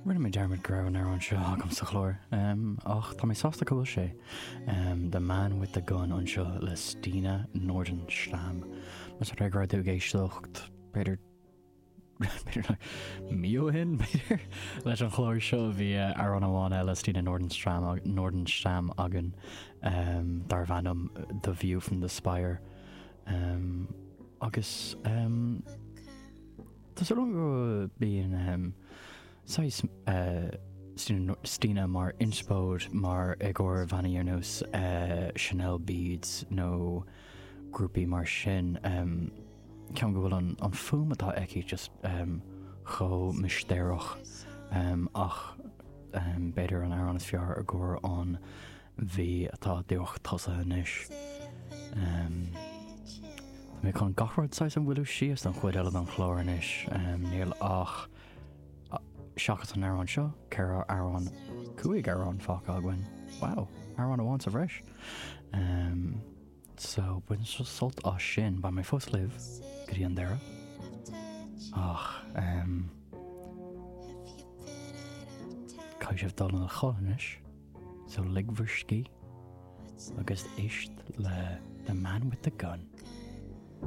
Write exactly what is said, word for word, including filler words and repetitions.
Rinne mé dermid gravan ar an seo agam sa chlór. Um, ach, tá mé sásta go bhfuil sé. Um, the Man with the Gun an seo le Stina Nordenstam. Mas a regra dú géisteocht beidir beidir mío hin beidir leis an chlór seo bhí ar an amháin eile Stina Nordenstam ag, Nordenstam agan um, dar bhanam The View from the Spire. Um, agus um, Tás ar go bíon um, Sais uh, Stina, Stina mar inspód mar agor bhaine ar nós uh, Chanel beads nó grúpi mar sin um, ceann go bhfuil an, an fum atá eici just um, cho mistéireach um, ach um, beidir an airán is fear agor an bhí atá deoch tosa inis. Um, mé chun gachford sais an bhfuilú sios an chuid eile an chlór inis um, níl ach Seachas an airán seo, ceir airán cuaig airán fác aghain. Wow, airán a bhaint a bhreis. Um, so, buin so sult á sin ba mé fós liv, go dtí an deire. Ach, um, cai sibh dal an a cholanis, so ligmhir cí, agus éist le The Man with the Gun.